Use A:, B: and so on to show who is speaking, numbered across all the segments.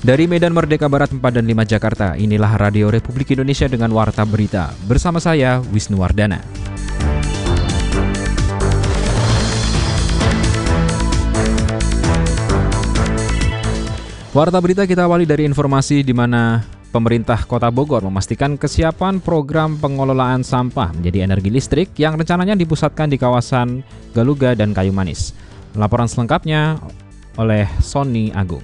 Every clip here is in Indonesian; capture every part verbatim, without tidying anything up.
A: Dari Medan Merdeka Barat empat dan lima Jakarta, inilah Radio Republik Indonesia dengan Warta Berita. Bersama saya, Wisnu Wardana. Warta Berita kita awali dari informasi di mana pemerintah Kota Bogor memastikan kesiapan program pengelolaan sampah menjadi energi listrik yang rencananya dipusatkan di kawasan Galuga dan Kayu Manis. Laporan selengkapnya oleh Sony Agung.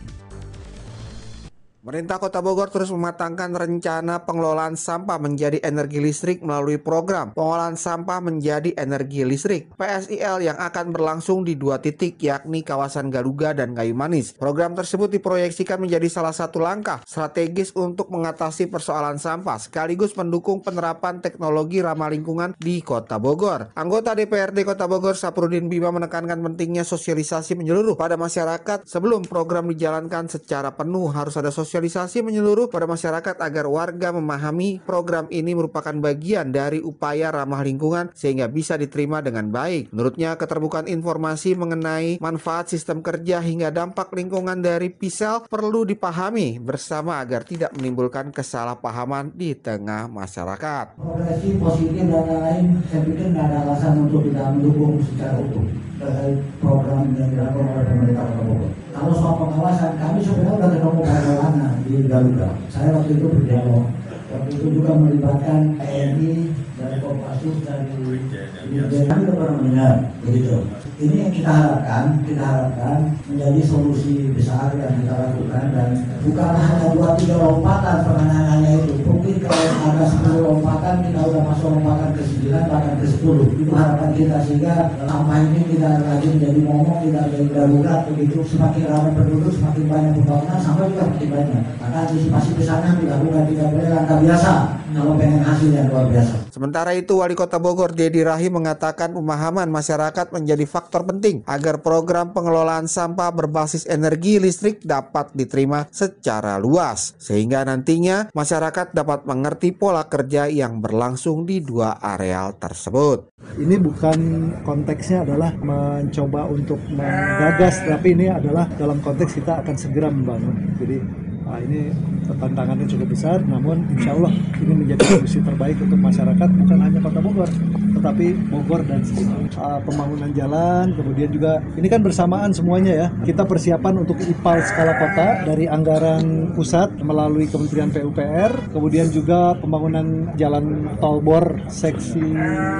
B: Pemerintah Kota Bogor terus mematangkan rencana pengelolaan sampah menjadi energi listrik melalui program pengolahan sampah menjadi energi listrik P S I L yang akan berlangsung di dua titik, yakni kawasan Galuga dan Kayu Manis. Program tersebut diproyeksikan menjadi salah satu langkah strategis untuk mengatasi persoalan sampah sekaligus mendukung penerapan teknologi ramah lingkungan di Kota Bogor. Anggota D P R D Kota Bogor Saprudin Bima menekankan pentingnya sosialisasi menyeluruh pada masyarakat sebelum program dijalankan secara penuh. Harus ada sosialisasi Sosialisasi menyeluruh pada masyarakat agar warga memahami program ini merupakan bagian dari upaya ramah lingkungan sehingga bisa diterima dengan baik. Menurutnya, keterbukaan informasi mengenai manfaat sistem kerja hingga dampak lingkungan dari P S E L perlu dipahami bersama agar tidak menimbulkan kesalahpahaman di tengah masyarakat.
C: Progresif, positif, dan lain-lain, saya pikir tidak ada alasan untuk tidak mendukung secara utuh terkait program yang dilakukan oleh pemerintah Kota Bogor. Kalau soal pengawasan, kami sebenarnya sudah ketemu bagaimana di Garuda. Saya waktu itu berdialog, waktu itu juga melibatkan T N I dari Kopassus dari Kementerian kami juga pernah mendengar begitu. Ini yang kita harapkan, kita harapkan menjadi solusi besar yang kita lakukan dan bukanlah hanya dua tiga lompatan penanganannya itu. Mungkin kalau ada sepuluh lompatan kita udah masuk lompatan ke sembilan bahkan ke sepuluh. Itu harapan kita sehingga sampah ini tidak lagi menjadi momok, tidak jadi darurat begitu. Semakin ramai penduduk, semakin banyak pembangunan, sampah juga semakin banyak. Maka antisipasi ke sana dilakukan, tidak boleh langkah biasa kalau pengen hasil yang luar biasa.
B: Sementara itu, Wali Kota Bogor Dedi Rahim mengatakan pemahaman masyarakat menjadi faktor penting agar program pengelolaan sampah berbasis energi listrik dapat diterima secara luas, sehingga nantinya masyarakat dapat mengerti pola kerja yang berlangsung di dua areal tersebut.
D: Ini bukan konteksnya adalah mencoba untuk menggagas, tapi ini adalah dalam konteks kita akan segera membangun. Jadi nah ini tantangannya cukup besar, namun insya Allah ini menjadi solusi terbaik untuk masyarakat, bukan hanya Kota Bogor, tetapi Bogor dan sekitar. Uh, pembangunan jalan, kemudian juga ini kan bersamaan semuanya ya. Kita persiapan untuk I P A L skala kota dari anggaran pusat melalui Kementerian P U P R, kemudian juga pembangunan jalan tol Bor seksi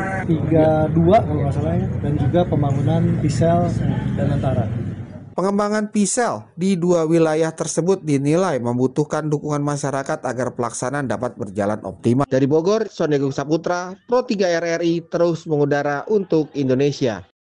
D: tiga puluh dua kalau nggak salah ya, dan juga pembangunan P S E L dan Antara.
B: Pengembangan P S E L di dua wilayah tersebut dinilai membutuhkan dukungan masyarakat agar pelaksanaan dapat berjalan optimal. Dari Bogor, Sony Agung Saputra, Pro tiga R R I terus mengudara untuk Indonesia.